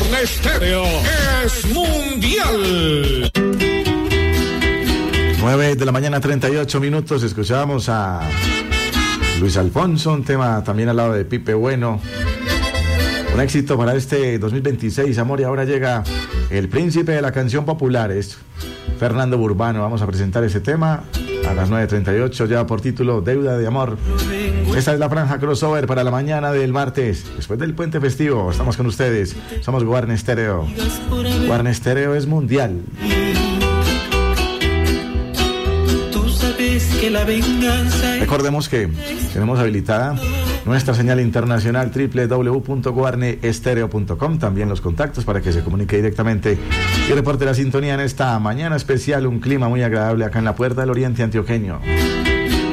Guarne Stereo es mundial. 9 de la mañana, 38 minutos. Escuchábamos a Luis Alfonso, un tema también al lado de Pipe Bueno. Un éxito para este 2026, amor. Y ahora llega el príncipe de la canción popular, es Fernando Burbano. Vamos a presentar ese tema a las 9:38, ya por título Deuda de Amor. Esta es la franja crossover para la mañana del martes, después del puente festivo. Estamos con ustedes, somos Guarne Stereo. Guarne Stereo es mundial. Recordemos que tenemos habilitada nuestra señal internacional www.guarneestereo.com, también los contactos para que se comunique directamente y reporte la sintonía en esta mañana especial. Un clima muy agradable acá en la Puerta del Oriente antioqueño.